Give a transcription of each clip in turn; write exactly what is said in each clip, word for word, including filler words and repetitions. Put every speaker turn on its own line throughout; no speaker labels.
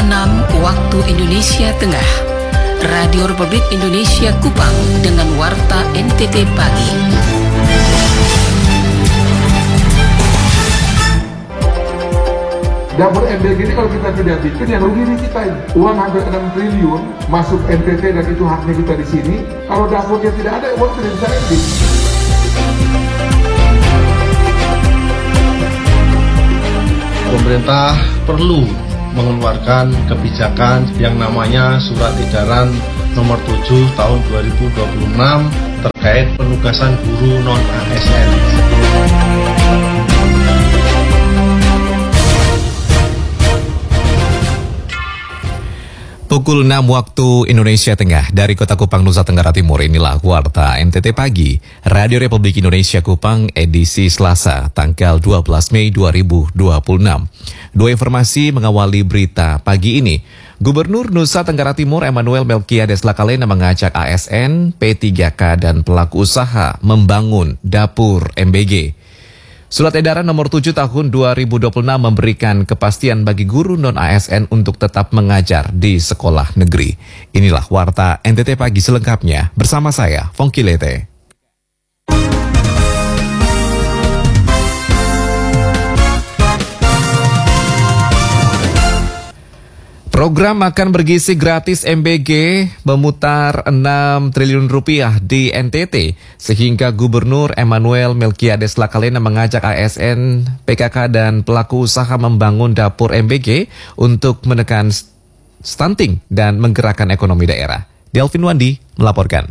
enam waktu Indonesia Tengah. Radio Republik Indonesia Kupang dengan Warta N T T Pagi.
Dapur M B G ini kalau kita tidak bikin, yang rugi di kita ini. Uang hampir enam triliun masuk N T T dan itu haknya kita di sini. Kalau dapurnya tidak ada, uang tidak bisa ending.
Pemerintah perlu mengeluarkan kebijakan yang namanya Surat Edaran Nomor tujuh Tahun dua ribu dua puluh enam terkait penugasan guru non-A S N.
Pukul enam waktu Indonesia Tengah dari Kota Kupang, Nusa Tenggara Timur. Inilah Warta N T T Pagi, Radio Republik Indonesia Kupang, edisi Selasa, tanggal dua belas Mei dua ribu dua puluh enam. Dua informasi mengawali berita pagi ini. Gubernur Nusa Tenggara Timur Emmanuel Melkiades Lakalena mengajak A S N, P tiga K dan pelaku usaha membangun dapur M B G. Surat Edaran Nomor tujuh Tahun dua ribu dua puluh enam memberikan kepastian bagi guru non-A S N untuk tetap mengajar di sekolah negeri. Inilah Warta N T T Pagi selengkapnya bersama saya, Fongki Lete. Program makan bergizi gratis M B G memutar enam triliun rupiah di N T T, sehingga Gubernur Emmanuel Melkiades Lakalena mengajak A S N, P K K dan pelaku usaha membangun dapur M B G untuk menekan stunting dan menggerakkan ekonomi daerah. Delvin Wandi melaporkan.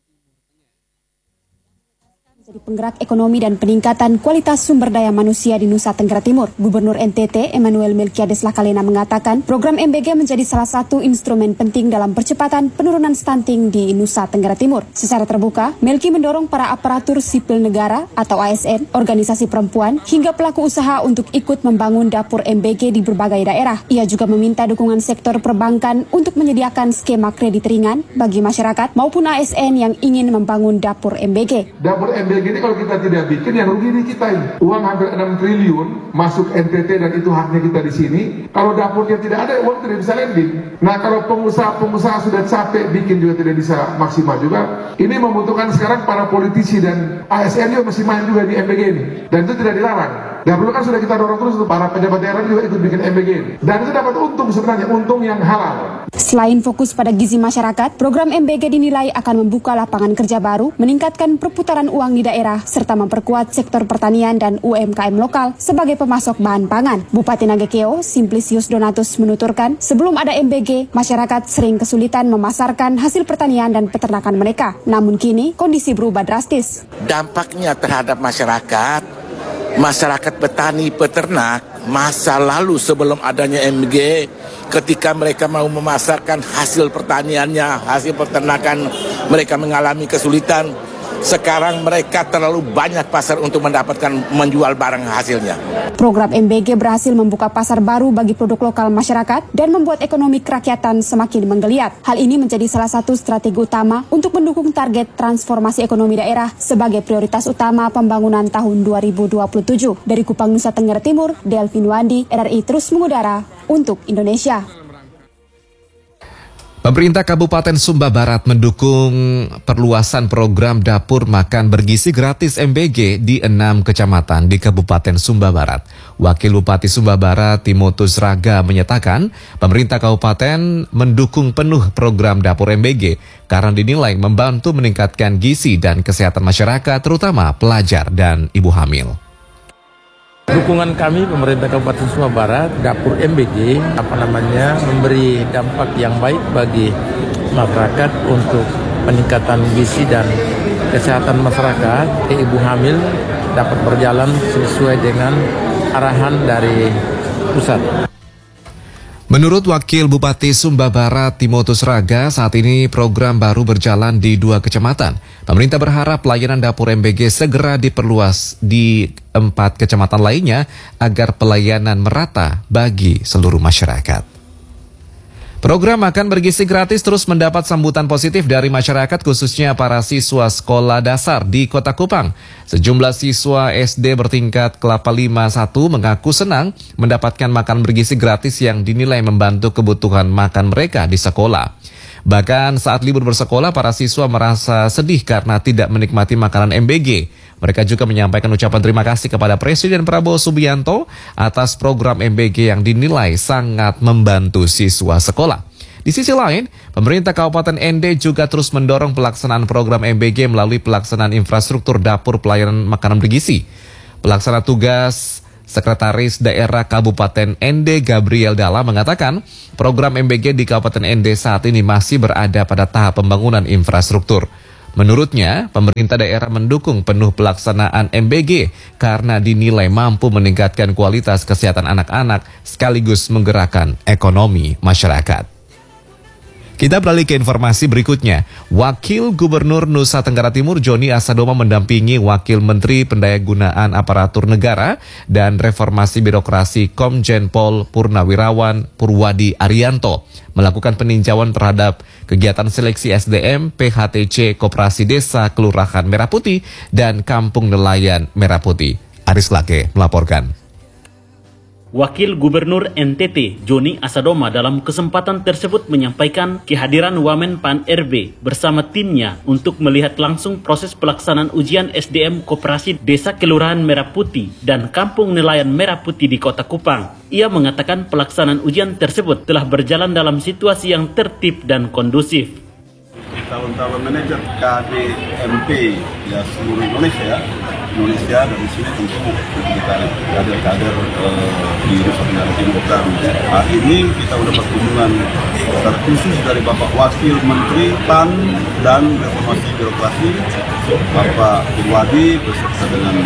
Jadi penggerak ekonomi dan peningkatan kualitas sumber daya manusia di Nusa Tenggara Timur, Gubernur N T T Emmanuel Melkiades Lakalena mengatakan program M B G menjadi salah satu instrumen penting dalam percepatan penurunan stunting di Nusa Tenggara Timur. Secara terbuka, Melki mendorong para aparatur sipil negara atau A S N, organisasi perempuan, hingga pelaku usaha untuk ikut membangun dapur M B G di berbagai daerah. Ia juga meminta dukungan sektor perbankan untuk menyediakan skema kredit ringan bagi masyarakat maupun A S N yang ingin membangun dapur M B G.
Dapur M B G ini kalau kita tidak bikin, yang rugi di kita ini. Uang hampir enam triliun masuk N T T dan itu haknya kita di sini. Kalau dapurnya tidak ada, uang tidak bisa landing. Nah, kalau pengusaha-pengusaha sudah capek bikin juga tidak bisa maksimal juga. Ini membutuhkan sekarang para politisi dan A S N juga masih main juga di M B G ini. Dan itu tidak dilarang. Dahulu kan sudah kita dorong terus untuk para pejabat daerah juga ikut bikin M B G ini. Dan itu dapat untung sebenarnya, untung yang halal.
Selain fokus pada gizi masyarakat, program M B G dinilai akan membuka lapangan kerja baru, meningkatkan perputaran uang di daerah, serta memperkuat sektor pertanian dan U M K M lokal sebagai pemasok bahan pangan. Bupati Nagekeo, Simplicius Donatus menuturkan, sebelum ada M B G, masyarakat sering kesulitan memasarkan hasil pertanian dan peternakan mereka. Namun kini, kondisi berubah drastis.
Dampaknya terhadap masyarakat, masyarakat petani peternak, masa lalu sebelum adanya M B G, ketika mereka mau memasarkan hasil pertaniannya, hasil peternakan, mereka mengalami kesulitan. Sekarang mereka terlalu banyak pasar untuk mendapatkan menjual barang hasilnya.
Program M B G berhasil membuka pasar baru bagi produk lokal masyarakat dan membuat ekonomi kerakyatan semakin menggeliat. Hal ini menjadi salah satu strategi utama untuk mendukung target transformasi ekonomi daerah sebagai prioritas utama pembangunan tahun dua ribu dua puluh tujuh. Dari Kupang, Nusa Tenggara Timur, Delvin Wandi, R R I terus mengudara untuk Indonesia.
Pemerintah Kabupaten Sumba Barat mendukung perluasan program dapur makan bergizi gratis M B G di enam kecamatan di Kabupaten Sumba Barat. Wakil Bupati Sumba Barat Timotius Raga menyatakan pemerintah kabupaten mendukung penuh program dapur M B G karena dinilai membantu meningkatkan gizi dan kesehatan masyarakat, terutama pelajar dan ibu hamil.
Dukungan kami pemerintah Kabupaten Sumba Barat, dapur M B G, apa namanya, memberi dampak yang baik bagi masyarakat untuk peningkatan gizi dan kesehatan masyarakat. Ibu hamil dapat berjalan sesuai dengan arahan dari pusat.
Menurut Wakil Bupati Sumba Barat Timotius Raga, saat ini program baru berjalan di dua kecamatan. Pemerintah berharap pelayanan dapur M B G segera diperluas di empat kecamatan lainnya agar pelayanan merata bagi seluruh masyarakat. Program makan bergizi gratis terus mendapat sambutan positif dari masyarakat, khususnya para siswa sekolah dasar di Kota Kupang. Sejumlah siswa S D bertingkat Kelapa lima satu mengaku senang mendapatkan makan bergizi gratis yang dinilai membantu kebutuhan makan mereka di sekolah. Bahkan saat libur bersekolah, para siswa merasa sedih karena tidak menikmati makanan M B G. Mereka juga menyampaikan ucapan terima kasih kepada Presiden Prabowo Subianto atas program M B G yang dinilai sangat membantu siswa sekolah. Di sisi lain, pemerintah Kabupaten N D juga terus mendorong pelaksanaan program M B G melalui pelaksanaan infrastruktur dapur pelayanan makanan bergizi. Pelaksana tugas Sekretaris Daerah Kabupaten N D Gabriel Dalla mengatakan program M B G di Kabupaten N D saat ini masih berada pada tahap pembangunan infrastruktur. Menurutnya, pemerintah daerah mendukung penuh pelaksanaan M B G karena dinilai mampu meningkatkan kualitas kesehatan anak-anak sekaligus menggerakkan ekonomi masyarakat. Kita beralih ke informasi berikutnya. Wakil Gubernur Nusa Tenggara Timur Joni Asadoma mendampingi Wakil Menteri Pendayagunaan Aparatur Negara dan Reformasi Birokrasi Komjen Pol Purnawirawan Purwadi Arianto melakukan peninjauan terhadap kegiatan seleksi S D M P H T C Koperasi Desa Kelurahan Merah Putih dan Kampung Nelayan Merah Putih. Aris Lake melaporkan.
Wakil Gubernur N T T Joni Asadoma dalam kesempatan tersebut menyampaikan kehadiran Wamen Pan R B bersama timnya untuk melihat langsung proses pelaksanaan ujian S D M Koperasi Desa Kelurahan Merah Putih dan Kampung Nelayan Merah Putih di Kota Kupang. Ia mengatakan pelaksanaan ujian tersebut telah berjalan dalam situasi yang tertib dan kondusif.
Calon-calon manajer K D M P ya seluruh Indonesia Indonesia dari sini tentu kita kader-kader uh, di Nusa Tenggara Timur. Dan hari ini kita sudah berkunjungan terkhusus dari Bapak Wakil Menteri Pan dan Reformasi Birokrasi Bapak Purwadi beserta dengan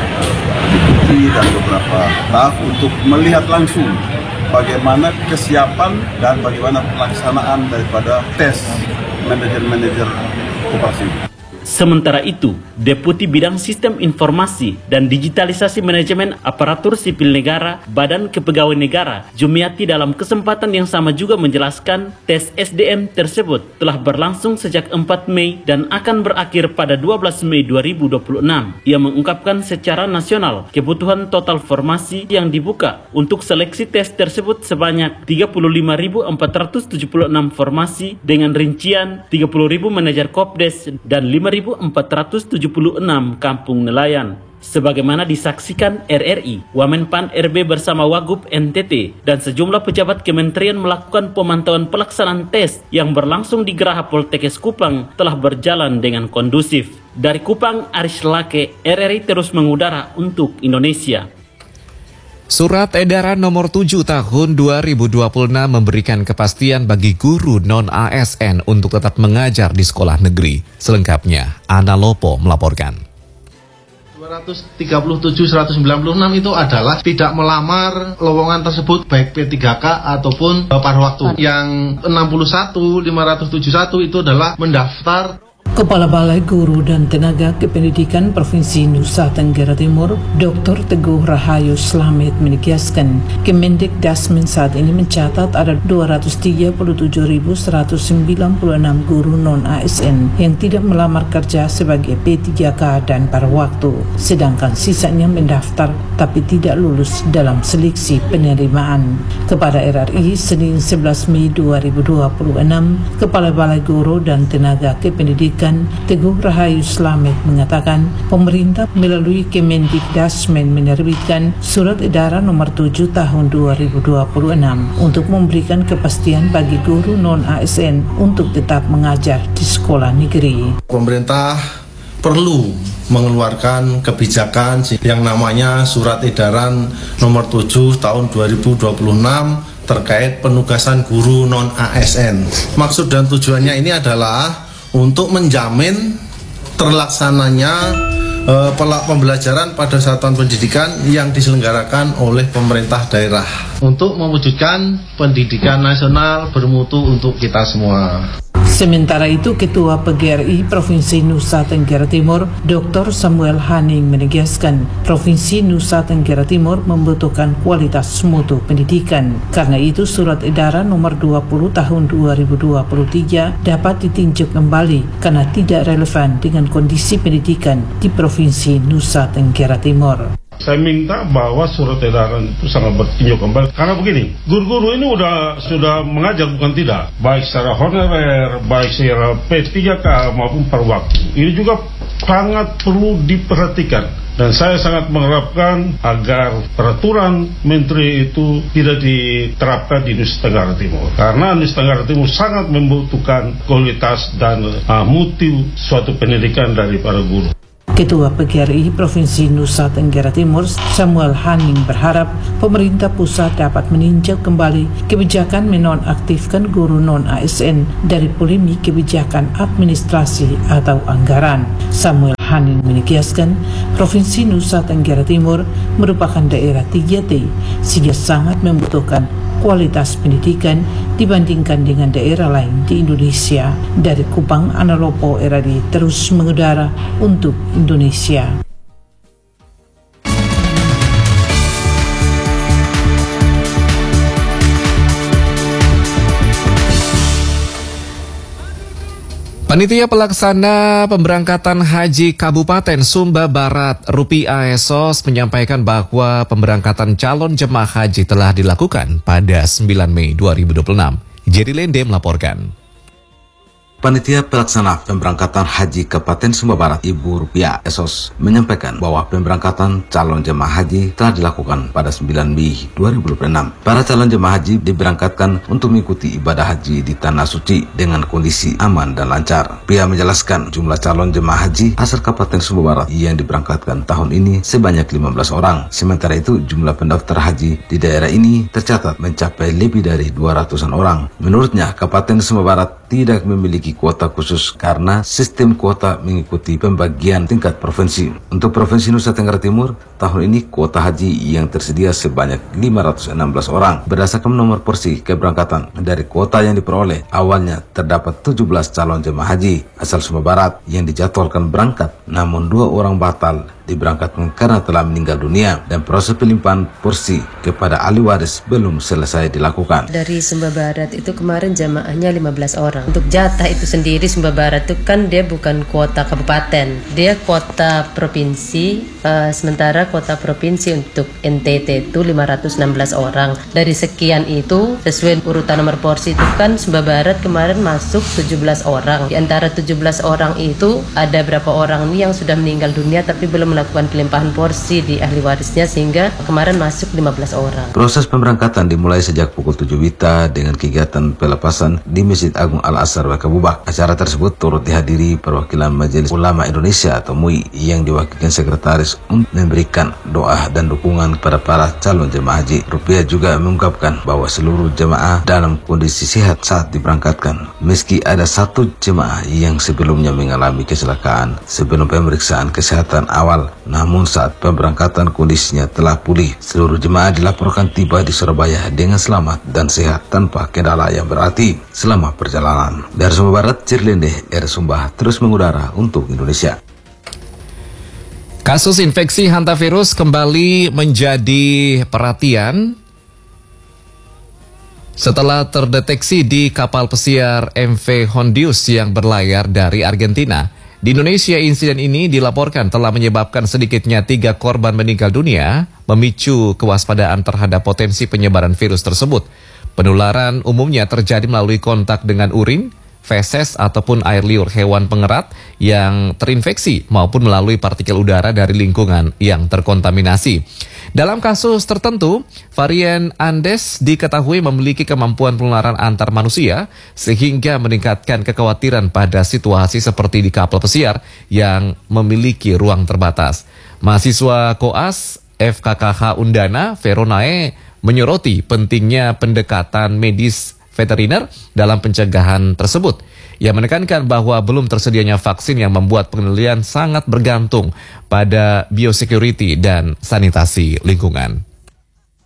Deputi uh, dan beberapa staf untuk melihat langsung bagaimana kesiapan dan bagaimana pelaksanaan daripada tes manajer-manajer koperasi.
Sementara itu, Deputi Bidang Sistem Informasi dan Digitalisasi Manajemen Aparatur Sipil Negara Badan Kepegawaian Negara Jumiati dalam kesempatan yang sama juga menjelaskan tes S D M tersebut telah berlangsung sejak empat Mei dan akan berakhir pada dua belas Mei dua ribu dua puluh enam. Ia mengungkapkan secara nasional kebutuhan total formasi yang dibuka untuk seleksi tes tersebut sebanyak tiga puluh lima ribu empat ratus tujuh puluh enam formasi dengan rincian tiga puluh ribu manajer Kopdes dan lima ribu empat ratus tujuh puluh enam kampung nelayan. Sebagaimana disaksikan R R I, Wamenpan R B bersama Wagub N T T dan sejumlah pejabat kementerian melakukan pemantauan pelaksanaan tes yang berlangsung di Geraha Poltekkes Kupang telah berjalan dengan kondusif. Dari Kupang, Aris Lake, R R I terus mengudara untuk Indonesia.
Surat edaran nomor tujuh tahun dua ribu dua puluh enam memberikan kepastian bagi guru non-A S N untuk tetap mengajar di sekolah negeri. Selengkapnya, Ana Lopo melaporkan.
dua ratus tiga puluh tujuh seratus sembilan puluh enam itu adalah tidak melamar lowongan tersebut baik P tiga K ataupun paruh waktu. Yang enam puluh satu lima ratus tujuh puluh satu itu adalah mendaftar.
Kepala Balai Guru dan Tenaga Kependidikan Provinsi Nusa Tenggara Timur, Doktor Teguh Rahayu Slamet menegaskan, Kemendikdasmen saat ini mencatat ada dua ratus tiga puluh tujuh ribu seratus sembilan puluh enam guru non-A S N yang tidak melamar kerja sebagai P tiga K dan paruh waktu, sedangkan sisanya mendaftar tapi tidak lulus dalam seleksi penerimaan. Kepada R R I, Senin sebelas Mei dua ribu dua puluh enam, Kepala Balai Guru dan Tenaga Kependidikan Teguh Rahayu Slamet mengatakan pemerintah melalui Kemendikdasmen menerbitkan surat edaran nomor tujuh tahun dua ribu dua puluh enam untuk memberikan kepastian bagi guru non-A S N untuk tetap mengajar di sekolah negeri.
Pemerintah perlu mengeluarkan kebijakan yang namanya surat edaran nomor tujuh tahun dua ribu dua puluh enam terkait penugasan guru non-A S N. Maksud dan tujuannya ini adalah untuk menjamin terlaksananya uh, pembelajaran pada satuan pendidikan yang diselenggarakan oleh pemerintah daerah untuk mewujudkan pendidikan nasional bermutu untuk kita semua.
Sementara itu, Ketua P G R I Provinsi Nusa Tenggara Timur, Doktor Samuel Haning menegaskan, Provinsi Nusa Tenggara Timur membutuhkan kualitas mutu pendidikan. Karena itu, Surat Edaran Nomor dua puluh Tahun dua ribu dua puluh tiga dapat ditinjau kembali karena tidak relevan dengan kondisi pendidikan di Provinsi Nusa Tenggara Timur.
Saya minta bahwa surat edaran itu sangat bertinjau kembali. Karena begini, guru-guru ini udah sudah mengajar bukan tidak, baik secara honorer, baik secara P tiga K maupun per waktu. Ini juga sangat perlu diperhatikan. Dan saya sangat mengharapkan agar peraturan menteri itu tidak diterapkan di Nusa Tenggara Timur. Karena Nusa Tenggara Timur sangat membutuhkan kualitas dan uh, mutu suatu pendidikan dari para guru.
Ketua P G R I Provinsi Nusa Tenggara Timur, Samuel Haning, berharap pemerintah pusat dapat meninjau kembali kebijakan menonaktifkan guru non-A S N dari polemik kebijakan administrasi atau anggaran. Samuel Haning menegaskan, Provinsi Nusa Tenggara Timur merupakan daerah tiga T sehingga sangat membutuhkan kualitas pendidikan dibandingkan dengan daerah lain di Indonesia. Dari Kupang, Analopo R A D terus mengudara untuk Indonesia.
Panitia Pelaksana Pemberangkatan Haji Kabupaten Sumba Barat Rupiah E S O S menyampaikan bahwa pemberangkatan calon jemaah haji telah dilakukan pada sembilan Mei dua ribu dua puluh enam. Jerry Lende melaporkan.
Panitia Pelaksana Pemberangkatan Haji Kabupaten Sumba Barat, Ibu Rupiah E S O S, menyampaikan bahwa pemberangkatan calon jemaah haji telah dilakukan pada sembilan Mei dua ribu dua puluh enam. Para calon jemaah haji diberangkatkan untuk mengikuti ibadah haji di Tanah Suci dengan kondisi aman dan lancar. Pia menjelaskan jumlah calon jemaah haji asal Kabupaten Sumba Barat yang diberangkatkan tahun ini sebanyak lima belas orang. Sementara itu, jumlah pendaftar haji di daerah ini tercatat mencapai lebih dari dua ratusan orang. Menurutnya, Kabupaten Sumba Barat tidak memiliki kuota khusus karena sistem kuota mengikuti pembagian tingkat provinsi. Untuk Provinsi Nusa Tenggara Timur, tahun ini kuota haji yang tersedia sebanyak lima ratus enam belas orang. Berdasarkan nomor porsi keberangkatan dari kuota yang diperoleh, awalnya terdapat tujuh belas calon jemaah haji asal Sumba Barat yang dijadwalkan berangkat, namun dua orang batal diberangkatkan karena telah meninggal dunia dan proses pelimpahan porsi kepada ahli waris belum selesai dilakukan.
Dari Sumba Barat itu kemarin jamaahnya lima belas orang. Untuk jatah itu sendiri Sumba Barat itu kan dia bukan kuota kabupaten, dia kuota provinsi, uh, sementara kuota provinsi untuk N T T itu lima ratus enam belas orang. Dari sekian itu sesuai urutan nomor porsi itu kan Sumba Barat kemarin masuk tujuh belas orang. Di antara tujuh belas orang itu ada berapa orang nih yang sudah meninggal dunia tapi belum melakukan pelimpahan porsi di ahli warisnya sehingga kemarin masuk lima belas orang.
Proses pemberangkatan dimulai sejak pukul tujuh wita dengan kegiatan pelepasan di Masjid Agung Al-Azhar Wakabubak. Acara tersebut turut dihadiri perwakilan Majelis Ulama Indonesia atau M U I yang diwakilkan sekretaris untuk memberikan doa dan dukungan kepada para calon jemaah haji. Rupiah juga mengungkapkan bahwa seluruh jemaah dalam kondisi sehat saat diberangkatkan. Meski ada satu jemaah yang sebelumnya mengalami kecelakaan sebelum pemeriksaan kesehatan awal, namun saat pemberangkatan kondisinya telah pulih. Seluruh jemaah dilaporkan tiba di Surabaya dengan selamat dan sehat tanpa kendala yang berarti selama perjalanan. Dari Sumba Barat, Cirlende, R Sumba terus mengudara untuk Indonesia.
Kasus infeksi hantavirus kembali menjadi perhatian setelah terdeteksi di kapal pesiar M V Hondius yang berlayar dari Argentina. Di Indonesia, insiden ini dilaporkan telah menyebabkan sedikitnya tiga korban meninggal dunia, memicu kewaspadaan terhadap potensi penyebaran virus tersebut. Penularan umumnya terjadi melalui kontak dengan urin, feses ataupun air liur hewan pengerat yang terinfeksi maupun melalui partikel udara dari lingkungan yang terkontaminasi. Dalam kasus tertentu, varian Andes diketahui memiliki kemampuan penularan antar manusia sehingga meningkatkan kekhawatiran pada situasi seperti di kapal pesiar yang memiliki ruang terbatas. Mahasiswa Koas F K K H Undana, Veronae, menyoroti pentingnya pendekatan medis veteriner dalam pencegahan tersebut. Ia menekankan bahwa belum tersedianya vaksin yang membuat penelitian sangat bergantung pada biosecurity dan sanitasi lingkungan.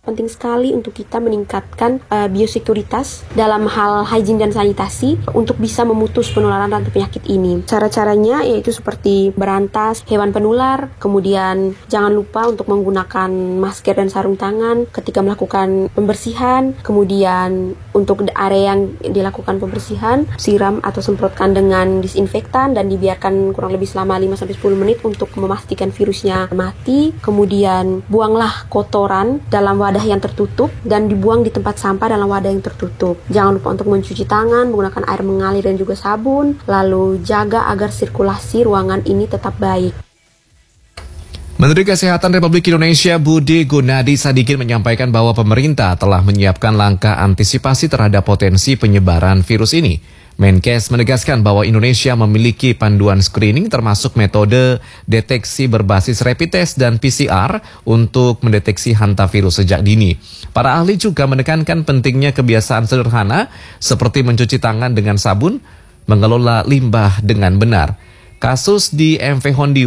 Penting sekali untuk kita meningkatkan uh, biosekuritas dalam hal hygiene dan sanitasi untuk bisa memutus penularan rantai penyakit ini. Cara-caranya yaitu seperti berantas hewan penular, kemudian jangan lupa untuk menggunakan masker dan sarung tangan ketika melakukan pembersihan, kemudian untuk area yang dilakukan pembersihan, siram atau semprotkan dengan disinfektan dan dibiarkan kurang lebih selama lima sampai sepuluh menit untuk memastikan virusnya mati. Kemudian buanglah kotoran dalam wadah yang tertutup dan dibuang di tempat sampah dalam wadah yang tertutup. Jangan lupa untuk mencuci tangan menggunakan air mengalir dan juga sabun, lalu jaga agar sirkulasi ruangan ini tetap baik.
Menteri Kesehatan Republik Indonesia Budi Gunadi Sadikin menyampaikan bahwa pemerintah telah menyiapkan langkah antisipasi terhadap potensi penyebaran virus ini. Menkes menegaskan bahwa Indonesia memiliki panduan screening termasuk metode deteksi berbasis rapid test dan P C R untuk mendeteksi hantavirus sejak dini. Para ahli juga menekankan pentingnya kebiasaan sederhana seperti mencuci tangan dengan sabun, mengelola limbah dengan benar. Kasus di M V Hondi